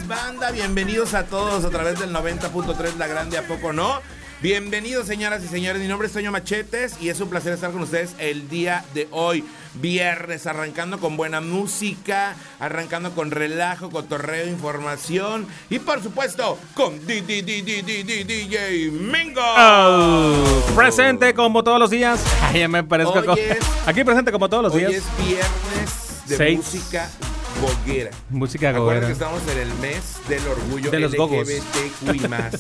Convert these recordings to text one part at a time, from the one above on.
banda, bienvenidos a todos a través del 90.3 La Grande, ¿a poco no? Bienvenidos, señoras y señores, mi nombre es Toño Machetes y es un placer estar con ustedes el día de hoy, viernes, arrancando con buena música, arrancando con relajo, cotorreo, información y por supuesto con DJ Mingo. Presente como todos los días. Ay, me parezco aquí presente como todos los días. Hoy es viernes de 6. música goguera. Música Acuérdense goguera. que estamos en el mes del orgullo de los gogos. LGBTQI+.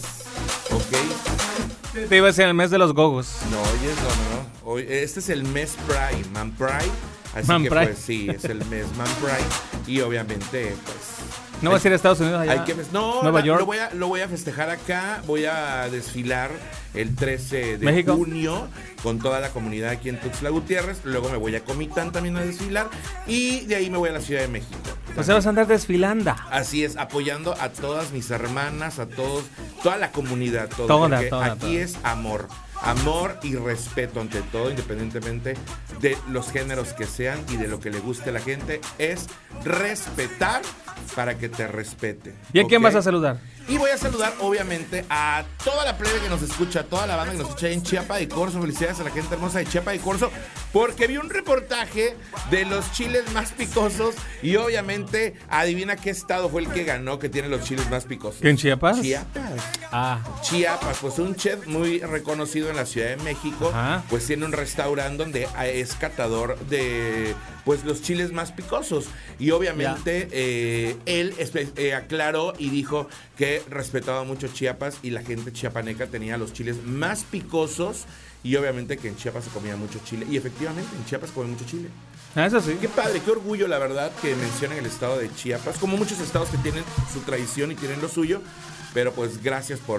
¿Ok? Te iba a decir el mes de los gogos. No, no. Hoy, este es el mes Pride, Man Pride. Así Man que Pride. pues sí, es el mes Man Pride. Y obviamente, pues... ¿No vas a ir a Estados Unidos allá? Hay que Nueva York. Lo voy a festejar acá. Voy a desfilar el 13 de México. junio con toda la comunidad aquí en Tuxtla Gutiérrez. Luego me voy a Comitán también a desfilar. Y de ahí me voy a la Ciudad de México. O sea, vas a andar desfilando. Así es, apoyando a todas mis hermanas, a todos, toda la comunidad, todo. Toda, porque toda, aquí toda. es amor. Amor y respeto ante todo, independientemente de los géneros que sean y de lo que le guste a la gente, es respetar para que te respete. ¿Y a quién ¿ok? vas a saludar? Y voy a saludar, obviamente, a toda la plebe que nos escucha, a toda la banda que nos escucha en Chiapa de Corzo. Felicidades a la gente hermosa de Chiapa de Corzo, porque vi un reportaje de los chiles más picosos y obviamente adivina qué estado fue el que ganó, que tiene los chiles más picosos. ¿En Chiapas? Chiapas. Ah, Chiapas, pues un chef muy reconocido en la Ciudad de México, Ajá. pues tiene un restaurante donde es catador de pues los chiles más picosos y obviamente él aclaró y dijo que respetaba mucho Chiapas y la gente chiapaneca tenía los chiles más picosos y obviamente que en Chiapas se comía mucho chile y efectivamente en Chiapas se come mucho chile. eso sí. Qué padre, qué orgullo la verdad que mencionen el estado de Chiapas, como muchos estados que tienen su tradición y tienen lo suyo, pero pues gracias por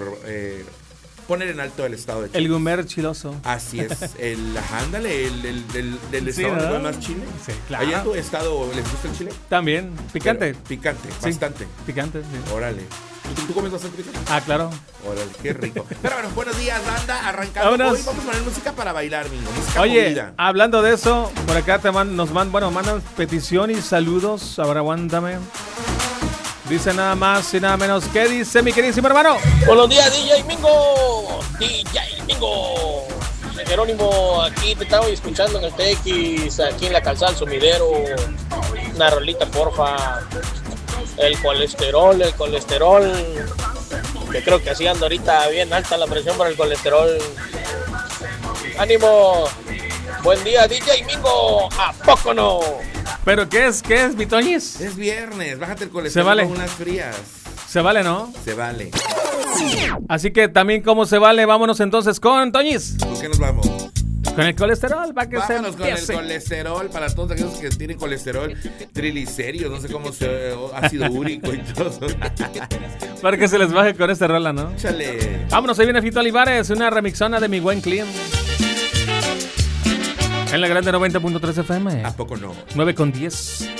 poner en alto el estado de Chiapas. El gumer chiloso. Así es, ándale, del Sí, estado ¿no? donde come más chile. Sí, claro. ¿Allá en tu estado les gusta el chile? También, picante. Pero picante, Sí, bastante. Picante, sí. Órale. ¿Tú comes bastante picante? Ah, claro. Órale, qué rico. Pero bueno, buenos días, banda. Arrancando. Vámonos. Hoy vamos a poner música para bailar, Mingo. Música Oye, movida. hablando de eso, por acá mandan petición y saludos. Ahora aguántame. Dice nada más y nada menos. ¿Qué dice mi queridísimo hermano? Buenos días, DJ Mingo. DJ Mingo. Jerónimo, aquí te estaba escuchando en el TX, aquí en la calzada del Sumidero. Una rolita, porfa. El colesterol, que creo que así anda ahorita bien alta la presión por el colesterol. Ánimo. Buen día, DJ Mingo. ¿A poco no? ¿Pero qué es, mi Toñis? Es viernes, bájate el colesterol Se vale. con unas frías. Se vale, ¿no? Se vale. Así que también como se vale, vámonos entonces con Toñis. ¿Con qué nos vamos? Con el colesterol, para que Vámonos se con el empiece. colesterol para todos aquellos que tienen colesterol, triglicéridos, no sé cómo ácido úrico y todo. Para que se les baje con esta rola, ¿no? Échale. Vámonos, ahí viene Fito Olivares, una remixona de mi buen Clean. En la grande 90.3 FM. ¿A poco no? 9 con 10.